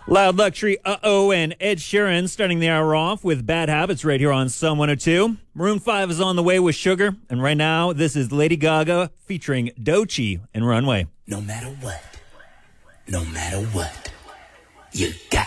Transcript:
Loud Luxury, and Ed Sheeran starting the hour off with Bad Habits right here on Sun 102. Maroon 5 is on the way with Sugar. And right now, this is Lady Gaga featuring Doechii and Runway. No matter what, you got